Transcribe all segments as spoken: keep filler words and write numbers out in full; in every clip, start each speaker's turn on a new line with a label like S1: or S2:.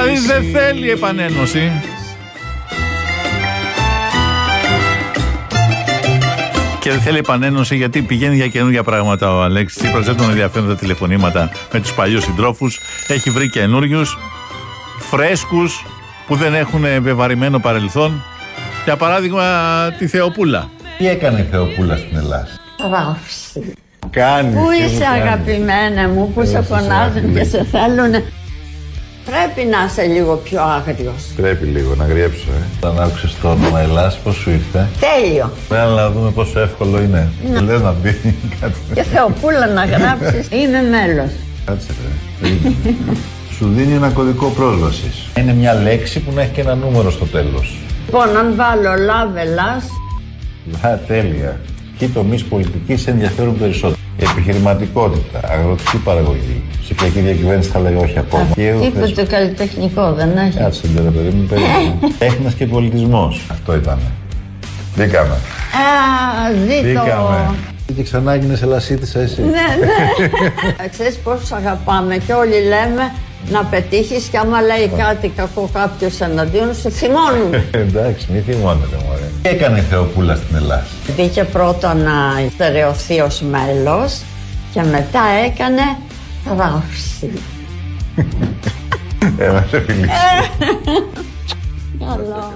S1: Δηλαδή δεν θέλει επανένωση. Και δεν θέλει επανένωση γιατί πηγαίνει για καινούργια πράγματα ο Αλέξης Τσίπρας. Δεν τον ενδιαφέρουν τα τηλεφωνήματα με τους παλιούς συντρόφους. Έχει βρει καινούριους, φρέσκους, που δεν έχουν βεβαρημένο παρελθόν. Για παράδειγμα τη Θεοπούλα.
S2: Τι έκανε η Θεοπούλα στην Ελλάδα?
S3: Ράφση.
S2: Κάνει.
S3: Πού είσαι αγαπημένα μου, που σε φωνάζουν και σε θέλουνε. Πρέπει να είσαι λίγο πιο άγριος.
S2: Πρέπει λίγο να γριέψω, ε. Αν άκουσες το όνομα Ελλάς, πώς σου ήρθε?
S3: Τέλειο.
S2: Πρέπει να δούμε πόσο εύκολο είναι.
S3: Ναι.
S2: Λες να μπει κάτι.
S3: Και Θεοπούλα να γράψεις. Είμαι μέλος.
S2: Κάτσε ρε. Σου δίνει ένα κωδικό πρόσβασης. Είναι μια λέξη που να έχει και ένα νούμερο στο τέλος.
S3: Λοιπόν, αν βάλω love Ελλάς.
S2: Α, τέλεια. Ποιοι τομείς πολιτικής σε ενδιαφέρουν περισσότερο? Επιχειρηματικότητα, αγροτική παραγωγή, ψηφιακή διακυβέρνηση θα λέγω όχι ακόμα.
S3: Είπε θες... το καλλιτεχνικό, δεν έχει?
S2: Κάτσε τώρα παιδί μου, περίμενε. Τέχνας και πολιτισμός. Αυτό ήταν. Μπήκαμε.
S3: Α, ζήτω.
S2: Μπήκαμε. Και ξανά έγινες Ελλασίτισσα εσύ.
S3: Ναι, ναι. Ξέρεις πώς αγαπάμε και όλοι λέμε να πετύχεις και άμα λέει κάτι κακό κάποιος εναντίον σου θυμώνουμε.
S2: Εντάξει, μη θυμώνετε μωρέ. Τι έκανε η Θεοπούλα στην Ελλάδα?
S3: Μπήκε πρώτα να στερεωθεί ως μέλος και μετά έκανε ράφση.
S2: Έλα σε φιλήσει.
S3: Καλό.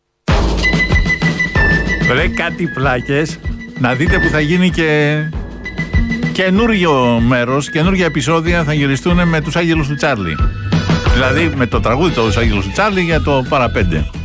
S1: Βρε κάτι πλάκες, να δείτε που θα γίνει και καινούριο μέρος, καινούργια επεισόδια θα γυριστούν με τους Άγγελους του Τσάρλι. Δηλαδή με το τραγούδι του Άγγελους του Τσάρλι για το παραπέντε.